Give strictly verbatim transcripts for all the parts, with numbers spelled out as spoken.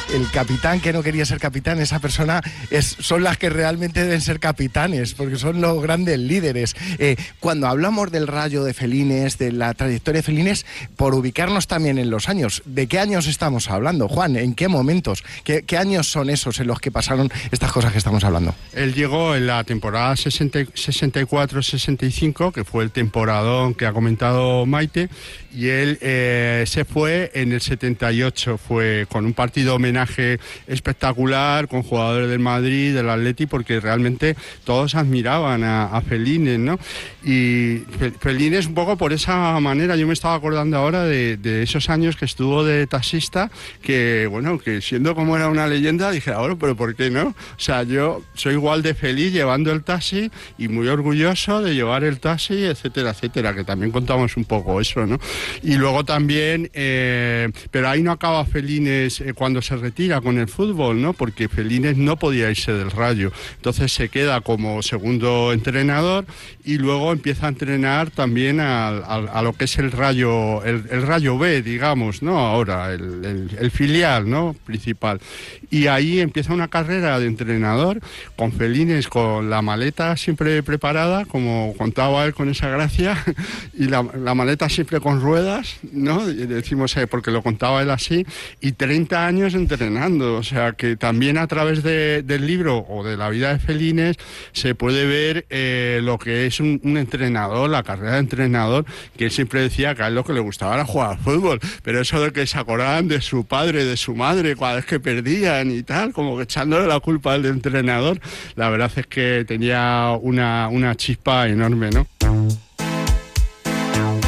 el capitán que no quería ser capitán, esa persona es, son las que realmente deben ser capitanes, porque son los grandes líderes. Eh, cuando hablamos del Rayo de Felines, de la trayectoria de Felines, por ubicarnos también en los años, ¿de qué años estamos hablando, Juan? ¿En qué momentos? ¿Qué, qué años son esos en los que pasaron estas cosas que estamos hablando? Él llegó en la temporada sesenta y cuatro sesenta y cinco, que fue el temporadón que ha comentado Maite, y él eh, se fue en el setenta y ocho, fue con un partido homenaje espectacular, con jugadores del Madrid, del Atleti, porque realmente todos admiraban a, a Felines, ¿no? Y Felines un poco por esa manera, yo me estaba acordando ahora de, de esos años que estuvo de taxista, que bueno, que siendo como era una leyenda, dije, ahora, pero ¿por qué no? O sea, yo soy igual de feliz llevando el taxi y muy orgulloso de llevar el taxi, etcétera, etcétera, que también contamos un poco eso, ¿no? Y luego también, eh, pero ahí no acaba Felines eh, cuando se retira con el fútbol, ¿no? Porque Felines no podía irse del Rayo, entonces se queda como segundo entrenador y luego empieza a entrenar también a, a, a lo que es el Rayo, el, el Rayo B, digamos, ¿no? Ahora, el, el, el filial, ¿no? Principal. Y ahí empieza una carrera de entrenador con Felines, con la maleta siempre preparada, como contaba él con esa gracia, y la, la maleta siempre con ruedas, ¿no? Y decimos, eh, porque lo contaba él así, y treinta años entrenando, o sea que también a través de, del libro o de la vida de Felines se puede ver eh, lo que es un, un entrenador, la carrera de entrenador, que él siempre decía que a él lo que le gustaba era jugar al fútbol, pero eso de que se acordaban de su padre, de su madre, cada vez que perdían y tal, como que echándole la culpa al entrenador, la verdad es que tenía una, una chispa enorme, ¿no?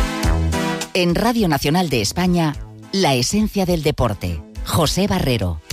En Radio Nacional de España, La Esencia del Deporte, José Barrero.